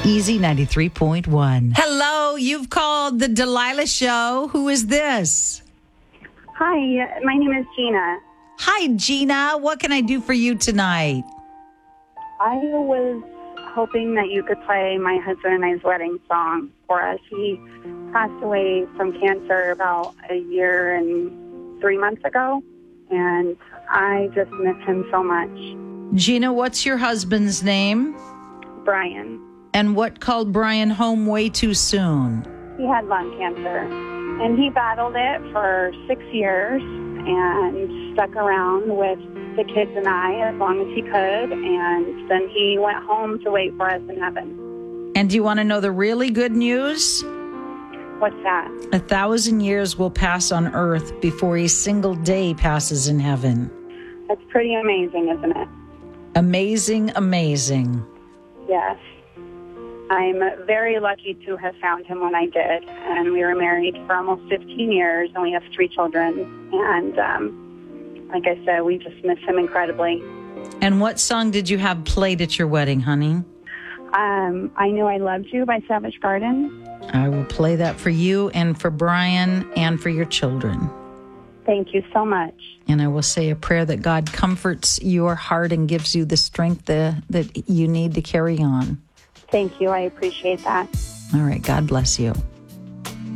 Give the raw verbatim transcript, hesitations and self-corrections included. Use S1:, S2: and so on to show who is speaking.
S1: Easy ninety-three point one. Hello, you've called the Delilah Show. Who is this?
S2: Hi, my name is Gina.
S1: Hi, Gina. What can I do for you tonight?
S2: I was hoping that you could play my husband and I's wedding song for us. He passed away from cancer about a year and three months ago, and I just miss him so much.
S1: Gina, what's your husband's name?
S2: Brian.
S1: And what called Brian home way too soon?
S2: He had lung cancer, and he battled it for six years and stuck around with the kids and I as long as he could, and then he went home to wait for us in heaven.
S1: And do you want to know the really good news?
S2: What's that?
S1: A thousand years will pass on earth before a single day passes in heaven.
S2: That's pretty amazing, isn't it?
S1: Amazing, amazing.
S2: Yes. I'm very lucky to have found him when I did, and we were married for almost fifteen years, and we have three children, and um, like I said, we just miss him incredibly.
S1: And what song did you have played at your wedding, honey?
S2: Um, I Knew I Loved You by Savage Garden.
S1: I will play that for you and for Brian and for your children.
S2: Thank you so much.
S1: And I will say a prayer that God comforts your heart and gives you the strength that, that you need to carry on.
S2: Thank you. I appreciate that.
S1: All right. God bless you.